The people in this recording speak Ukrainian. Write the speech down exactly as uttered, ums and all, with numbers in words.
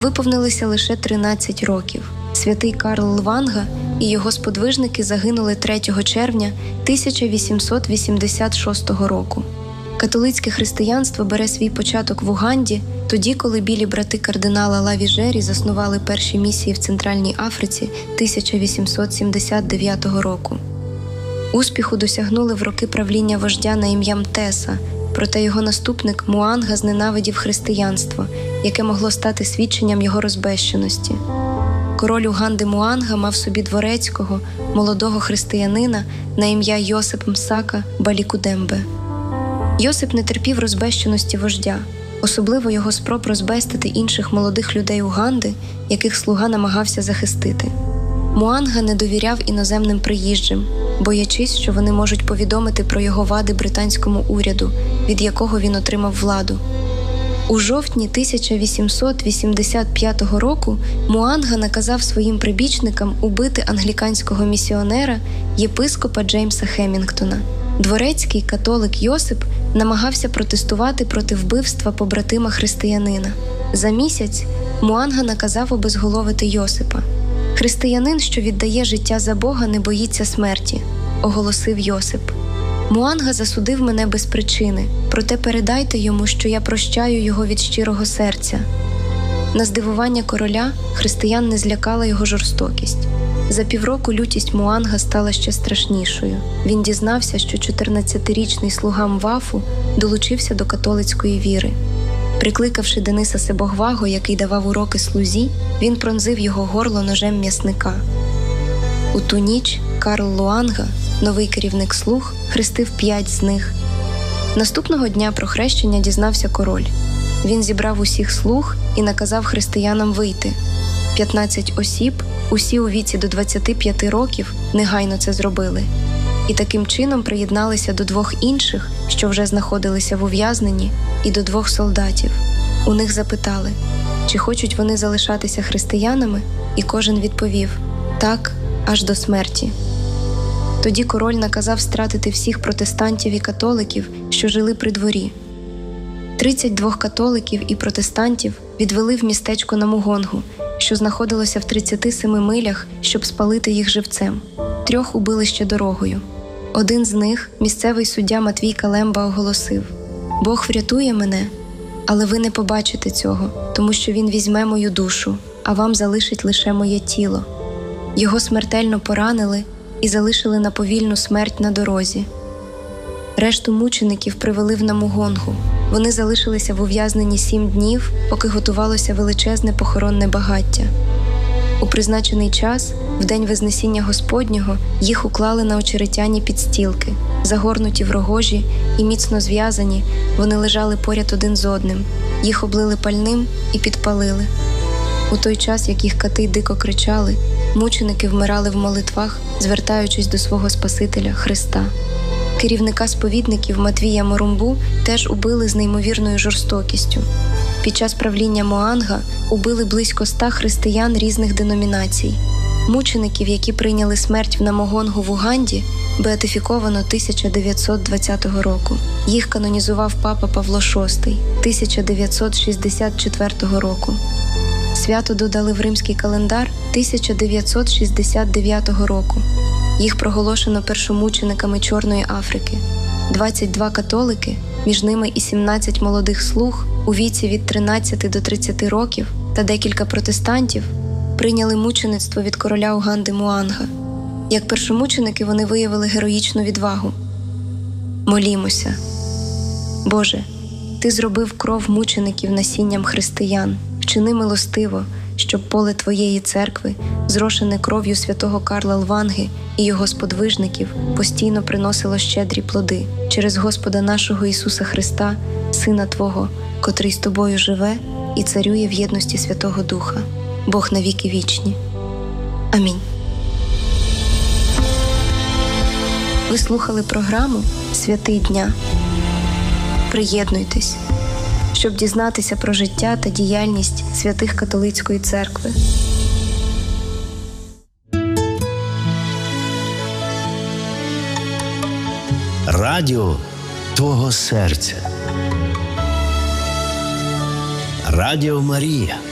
виповнилося лише тринадцять років. Святий Карл Лванга і його сподвижники загинули третього червня тисяча вісімсот вісімдесят шостого року. Католицьке християнство бере свій початок в Уганді, тоді, коли білі брати кардинала Лавіжері заснували перші місії в Центральній Африці тисяча вісімсот сімдесят дев'ятого року. Успіху досягнули в роки правління вождя на ім'я Мтеса, проте його наступник Муанга зненавидів християнство, яке могло стати свідченням його розбещеності. Король Уганди Муанга мав собі дворецького, молодого християнина на ім'я Йосип Мсака Балікудембе. Йосип не терпів розбещеності вождя, особливо його спроб розбестити інших молодих людей Уганди, яких слуга намагався захистити. Муанга не довіряв іноземним приїжджим, боячись, що вони можуть повідомити про його вади британському уряду, від якого він отримав владу. У жовтні тисяча вісімсот вісімдесят п'ятого року Муанга наказав своїм прибічникам убити англіканського місіонера, єпископа Джеймса Хемінгтона. Дворецький католик Йосип намагався протестувати проти вбивства побратима християнина. За місяць Муанга наказав обезголовити Йосипа. «Християнин, що віддає життя за Бога, не боїться смерті», – оголосив Йосип. «Муанга засудив мене без причини, проте передайте йому, що я прощаю його від щирого серця». На здивування короля християн не злякала його жорстокість. За півроку лютість Муанга стала ще страшнішою. Він дізнався, що чотирнадцятирічний слуга Мвафу долучився до католицької віри. Прикликавши Дениса Себогваго, який давав уроки слузі, він пронзив його горло ножем м'ясника. У ту ніч Карл Луанга, новий керівник слуг, хрестив п'ять з них. Наступного дня про хрещення дізнався король. Він зібрав усіх слуг і наказав християнам вийти. П'ятнадцять осіб, усі у віці до двадцяти п'яти років, негайно це зробили. І таким чином приєдналися до двох інших, що вже знаходилися в ув'язненні, і до двох солдатів. У них запитали, чи хочуть вони залишатися християнами, і кожен відповів «так, аж до смерті». Тоді король наказав стратити всіх протестантів і католиків, що жили при дворі. Тридцять двох католиків і протестантів відвели в містечко Намугонгу, що знаходилося в тридцяти семи милях, щоб спалити їх живцем. Трьох убили ще дорогою. Один з них, місцевий суддя Матвій Калемба, оголосив: «Бог врятує мене, але ви не побачите цього, тому що він візьме мою душу, а вам залишить лише моє тіло». Його смертельно поранили і залишили на повільну смерть на дорозі. Решту мучеників привели в Намугонгу. Вони залишилися в ув'язненні сім днів, поки готувалося величезне похоронне багаття. У призначений час, в день Вознесіння Господнього, їх уклали на очеретяні підстілки. Загорнуті в рогожі і міцно зв'язані, вони лежали поряд один з одним. Їх облили пальним і підпалили. У той час, як їх кати дико кричали, мученики вмирали в молитвах, звертаючись до свого Спасителя Христа. Керівника сповідників Матвія Морумбу теж убили з неймовірною жорстокістю. Під час правління Муанга убили близько ста християн різних деномінацій. Мучеників, які прийняли смерть в Намугонгу в Уганді, беатифіковано тисяча дев'ятсот двадцятого року. Їх канонізував папа Павло шостий тисяча дев'ятсот шістдесят четвертого року. Свято додали в римський календар тисяча дев'ятсот шістдесят дев'ятого року. Їх проголошено першомучениками Чорної Африки. двадцять два католики, між ними і сімнадцять молодих слуг у віці від тринадцяти до тридцяти років та декілька протестантів прийняли мучеництво від короля Уганди Муанга. Як першомученики вони виявили героїчну відвагу. Молімося. Боже, Ти зробив кров мучеників насінням християн. Вчини милостиво, щоб поле Твоєї церкви, зрошене кров'ю святого Карла Лванги і його сподвижників, постійно приносило щедрі плоди через Господа нашого Ісуса Христа, Сина Твого, котрий з Тобою живе і царює в єдності Святого Духа, Бог на віки вічні. Амінь. Ви слухали програму «Святий дня». Приєднуйтесь, щоб дізнатися про життя та діяльність святих католицької церкви. Радіо твого серця. Радіо Марія.